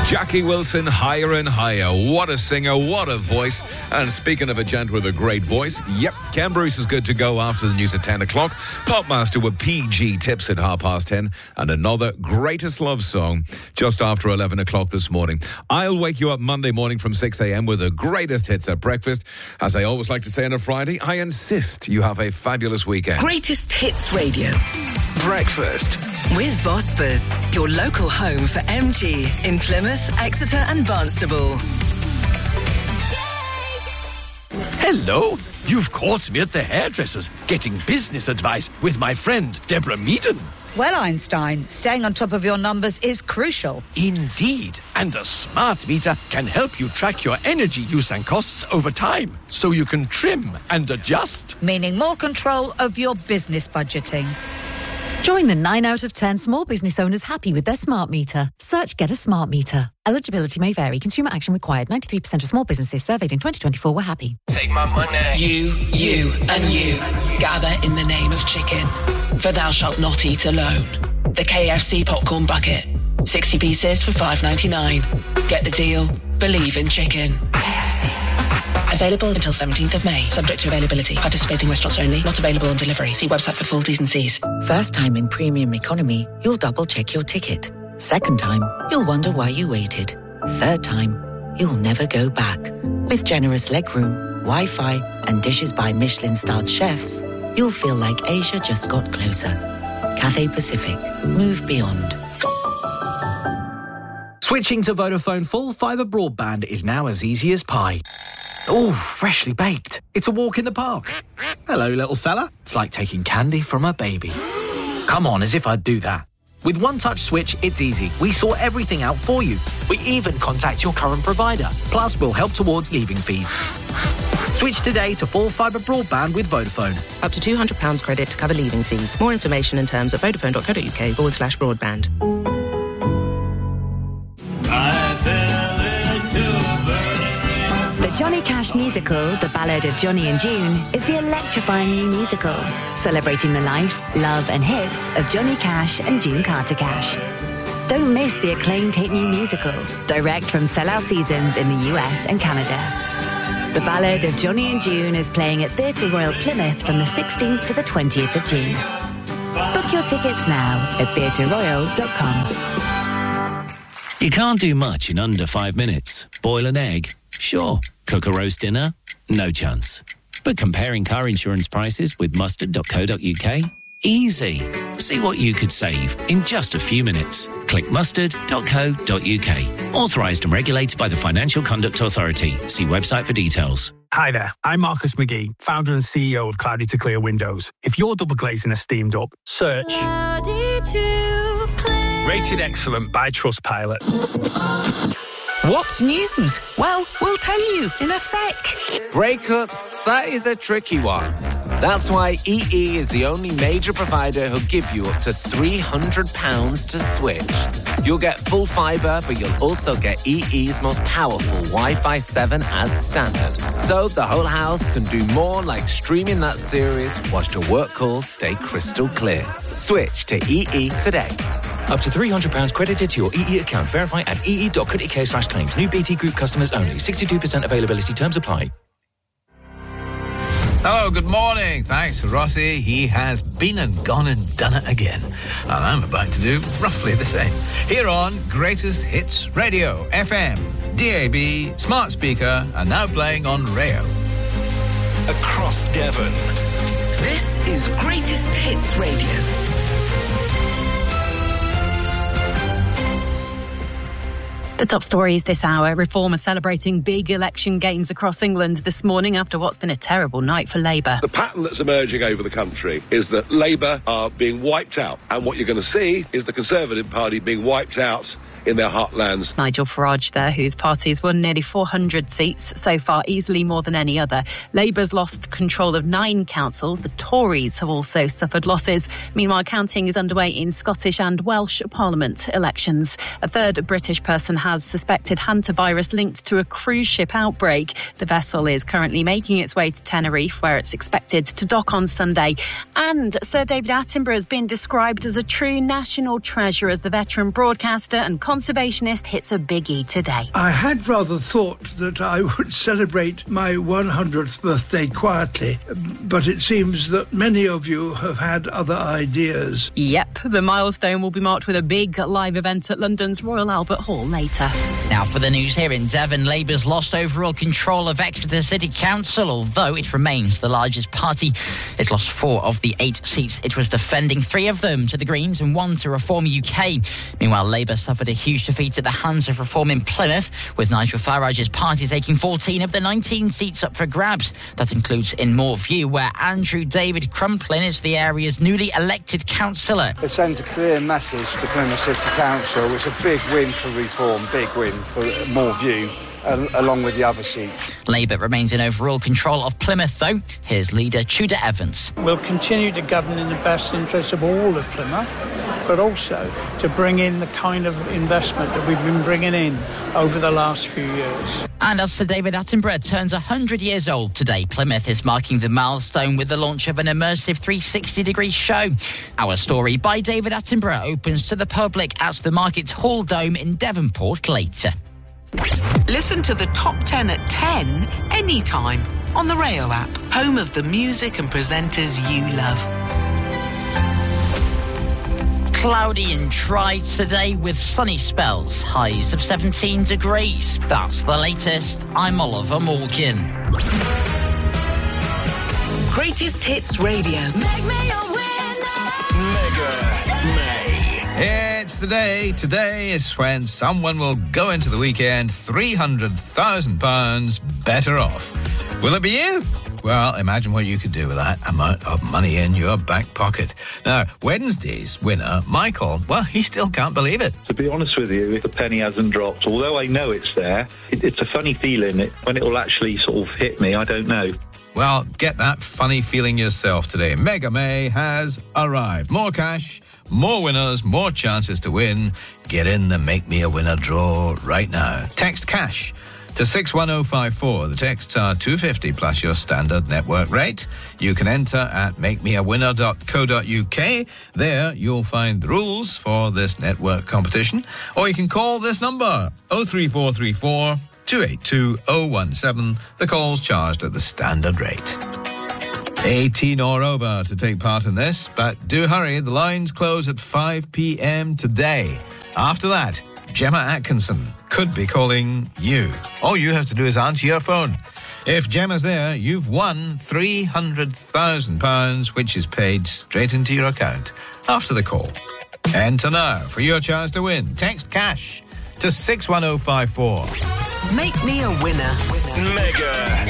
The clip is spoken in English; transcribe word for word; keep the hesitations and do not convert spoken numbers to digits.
Jackie Wilson, Higher and Higher. What a singer, what a voice. And speaking of a gent with a great voice, yep, Ken Bruce is good to go after the news at ten o'clock. Popmaster with P G Tips at half past ten. And another Greatest Love song just after eleven o'clock this morning. I'll wake you up Monday morning from six a.m. with the greatest hits at breakfast. As I always like to say on a Friday, I insist you have a fabulous weekend. Greatest Hits Radio. Breakfast. With Vosper's, your local home for M G in Plymouth, Exeter and Barnstable. Hello. You've caught me at the hairdresser's getting business advice with my friend Deborah Meaden. Well, Einstein, staying on top of your numbers is crucial. Indeed. And a smart meter can help you track your energy use and costs over time, so you can trim and adjust. Meaning more control of your business budgeting. Join the nine out of ten small business owners happy with their smart meter. Search Get a Smart Meter. Eligibility may vary. Consumer action required. ninety-three percent of small businesses surveyed in twenty twenty-four were happy. Take my money. You, you, and you gather in the name of chicken. For thou shalt not eat alone. The K F C popcorn bucket. sixty pieces for five ninety-nine. Get the deal. Believe in chicken. K F C. Available until seventeenth of May. Subject to availability. Participating restaurants only. Not available on delivery. See website for full T's and C's. First time in premium economy, you'll double check your ticket. Second time, you'll wonder why you waited. Third time, you'll never go back. With generous legroom, Wi-Fi and dishes by Michelin-starred chefs, you'll feel like Asia just got closer. Cathay Pacific. Move beyond. Switching to Vodafone full fibre broadband is now as easy as pie. Oh, freshly baked. It's a walk in the park. Hello, little fella. It's like taking candy from a baby. Come on, as if I'd do that. With One Touch Switch, it's easy. We sort everything out for you. We even contact your current provider. Plus, we'll help towards leaving fees. Switch today to full fibre broadband with Vodafone. Up to two hundred pounds credit to cover leaving fees. More information and terms at vodafone.co.uk forward slash broadband. The Johnny Cash musical, The Ballad of Johnny and June, is the electrifying new musical, celebrating the life, love and hits of Johnny Cash and June Carter Cash. Don't miss the acclaimed hit new musical, direct from sellout seasons in the U S and Canada. The Ballad of Johnny and June is playing at Theatre Royal Plymouth from the sixteenth to the twentieth of June. Book your tickets now at theatre royal dot com. You can't do much in under five minutes. Boil an egg? Sure. Cook a roast dinner? No chance. But comparing car insurance prices with mustard dot co dot uk? Easy. See what you could save in just a few minutes. Click mustard dot co dot uk. Authorised and regulated by the Financial Conduct Authority. See website for details. Hi there, I'm Marcus McGee, founder and C E O of Cloudy to Clear Windows. If you're double glazing a steamed up, search Cloudy to Clear. Rated excellent by Trustpilot. What's news? Well, we'll tell you in a sec. Breakups, that is a tricky one. That's why E E is the only major provider who'll give you up to three hundred pounds to switch. You'll get full fibre, but you'll also get E E's most powerful Wi-Fi seven as standard. So the whole house can do more like streaming that series whilst your work calls stay crystal clear. Switch to E E today. Up to three hundred pounds credited to your E E account. Verify at ee dot co dot uk slash claims. New B T Group customers only. sixty-two percent availability terms apply. Hello, good morning. Thanks to Rossi. He has been and gone and done it again. And I'm about to do roughly the same. Here on Greatest Hits Radio, F M, D A B, smart speaker, and now playing on Rayo. Across Devon. This is Greatest Hits Radio. The top stories this hour. Reformers celebrating big election gains across England this morning after what's been a terrible night for Labour. The pattern that's emerging over the country is that Labour are being wiped out. And what you're going to see is the Conservative Party being wiped out in their heartlands. Nigel Farage there, whose party has won nearly four hundred seats so far, easily more than any other. Labour's lost control of nine councils. The Tories have also suffered losses. Meanwhile, counting is underway in Scottish and Welsh Parliament elections. A third British person has suspected hantavirus linked to a cruise ship outbreak. The vessel is currently making its way to Tenerife, where it's expected to dock on Sunday. And Sir David Attenborough has been described as a true national treasure as the veteran broadcaster and conservationist hits a biggie today. I had rather thought that I would celebrate my one hundredth birthday quietly, but it seems that many of you have had other ideas. Yep, the milestone will be marked with a big live event at London's Royal Albert Hall later. Now for the news here in Devon, Labour's lost overall control of Exeter City Council, although it remains the largest party. It lost four of the eight seats it was defending, three of them to the Greens and one to Reform U K. Meanwhile, Labour suffered a huge defeat at the hands of Reform in Plymouth, with Nigel Farage's party taking fourteen of the nineteen seats up for grabs. That includes in Moorview, where Andrew David Crumplin is the area's newly elected councillor. It sends a clear message to Plymouth City Council. It's a big win for Reform, big win for Moorview, uh, along with the other seats. Labour remains in overall control of Plymouth, though. Here's leader Tudor Evans. We'll continue to govern in the best interest of all of Plymouth, but also to bring in the kind of investment that we've been bringing in over the last few years. And as Sir David Attenborough turns one hundred years old today, Plymouth is marking the milestone with the launch of an immersive three sixty degree show. Our Story by David Attenborough opens to the public at the Market Hall Dome in Devonport later. Listen to the top ten at ten anytime on the Rayo app, home of the music and presenters you love. Cloudy and dry today with sunny spells, highs of seventeen degrees. That's the latest. I'm Oliver Morgan. Greatest Hits Radio. Mega May. It's the day. Today is when someone will go into the weekend three hundred thousand pounds better off. Will it be you? Well, imagine what you could do with that amount of money in your back pocket. Now, Wednesday's winner, Michael, well, he still can't believe it. To be honest with you, the penny hasn't dropped. Although I know it's there, it, it's a funny feeling. It, when it will actually sort of hit me, I don't know. Well, get that funny feeling yourself today. Mega May has arrived. More cash, more winners, more chances to win. Get in the Make Me a Winner draw right now. Text cash to six one oh five four. The texts are two dollars fifty plus your standard network rate. You can enter at make me a winner dot co dot uk. There you'll find the rules for this network competition. Or you can call this number, oh three four three four, two eight two, oh one seven. The call's charged at the standard rate. eighteen or over to take part in this, but do hurry, the lines close at five p.m. today. After that, Gemma Atkinson could be calling you. All you have to do is answer your phone. If Gemma's there, you've won three hundred thousand pounds, which is paid straight into your account after the call. Enter now for your chance to win. Text cash to six one oh five four. Make me a winner. Mega